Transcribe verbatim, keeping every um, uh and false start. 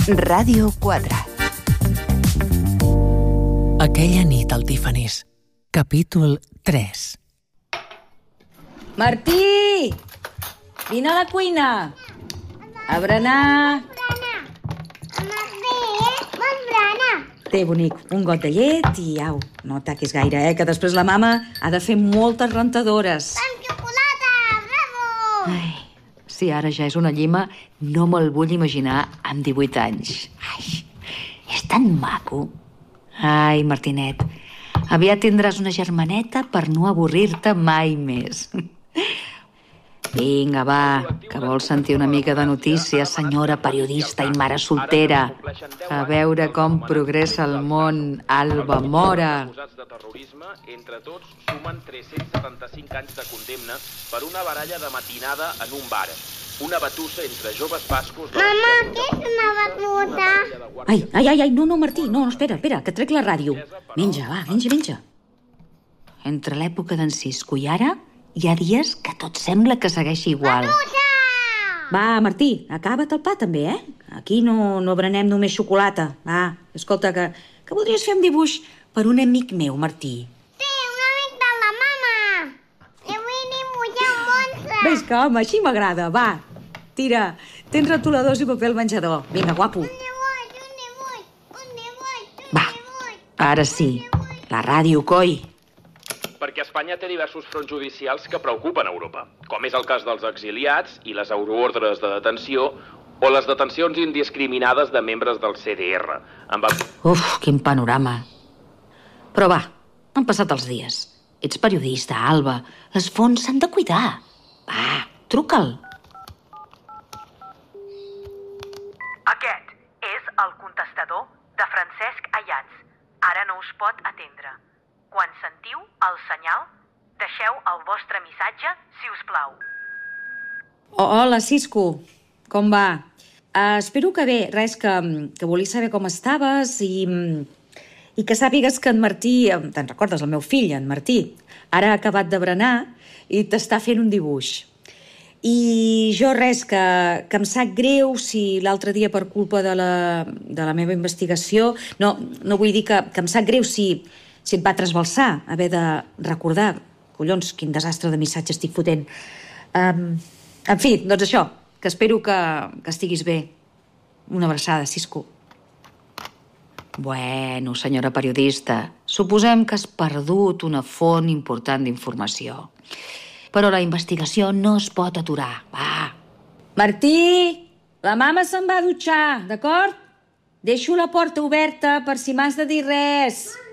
Ràdio quatre. Aquella nit al Tiffany's, capítol tres. Martí! Vine a la cuina! A berenar! Té, bonic, un got de llet i au, no taquis gaire, eh, que després la mama ha de fer moltes rentadores. Amb xocolata, bravo! Ai, si ara ja és una llima, no me'l vull imaginar amb divuit anys. Ai, és tan maco. Ai, Martinet, aviat tindràs una germaneta per no avorrir-te mai més. Vinga, va, que vols sentir una mica de notícies, senyora periodista i mare soltera. A veure com progressa el món, Alba Mora. Acusats de terrorisme, entre tots, sumen tres-cents setanta-cinc anys de condemna per una baralla de matinada en un bar. Una batussa entre joves bascos... Mama, què és una batussa? Ai, ai, ai, ai, no, no, Martí, no, espera, espera, que trec la ràdio. Menja, va, menja, menja. Entre l'època d'en Cisco i ara, hi ha dies que tot sembla que segueixi igual. Batussa! Va, Martí, acaba't el pa també, eh? Aquí no, no berenem només xocolata. Va, escolta, que, que voldries fer un dibuix per un amic meu, Martí. Sí, un amic de la mama. I vull dibuixar un monstre. Ves que, home, així m'agrada, va. Tira, tens retoladors i paper al menjador. Vinga, guapo. Un dibuix, un dibuix, un dibuix, un Va, dibuix. ara sí, la ràdio, coi. Perquè Espanya té diversos fronts judicials que preocupen Europa, com és el cas dels exiliats i les euroordres de detenció o les detencions indiscriminades de membres del C D R. Amb el... Uf, quin panorama. Però va, han passat els dies. Ets periodista, Alba. Les fonts s'han de cuidar. Va, truca'l. Aquest és el contestador de Francesc Ayats. Ara no us pot atendre. Quan sentiu el senyal, deixeu el vostre missatge, si us plau. Oh, hola, Cisco. Com va? Uh, espero que bé. Res, que, que volia saber com estaves i, i que sàpigues que en Martí... Te'n recordes, el meu fill, en Martí, ara ha acabat de berenar i t'està fent un dibuix. I jo res, que, que em sap greu si l'altre dia per culpa de la, de la meva investigació... No, no vull dir que, que em sap greu si... si et va trasbalsar, haver de recordar... Collons, quin desastre de missatge estic fotent. Um, en fi, doncs això, que espero que, que estiguis bé. Una abraçada, Cisco. Bueno, senyora periodista, suposem que has perdut una font important d'informació. Però la investigació no es pot aturar, va. Martí, la mama se'n va a dutxar, d'acord? Deixo la porta oberta per si m'has de dir res.